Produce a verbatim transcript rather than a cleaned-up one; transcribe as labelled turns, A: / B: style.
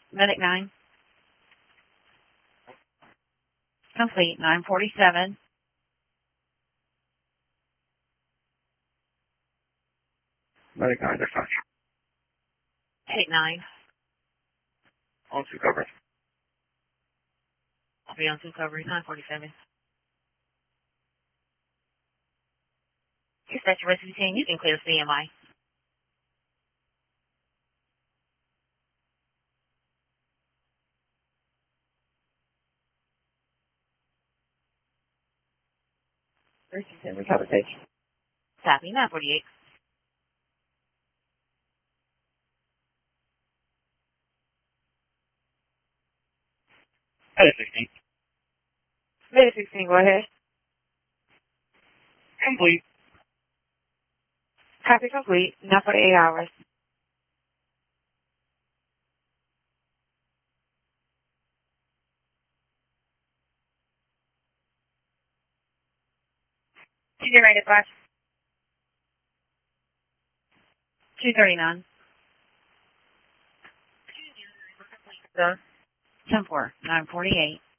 A: Medic nine. Complete. nine forty-seven.
B: Medic nine, dispatch.
A: Take nine.
B: On two coverage.
A: I'll be on two coverage. nine forty-seven. Dispatch rescue team, you can clear C M I.
B: Rescue team, recover stage.
A: Copy. nine forty-eight.
B: Medic sixteen.
A: Medic sixteen, go ahead.
B: Complete.
A: Copy complete. nine forty-eight hours. Generated by two thirty-nine. ten four. nine forty-eight.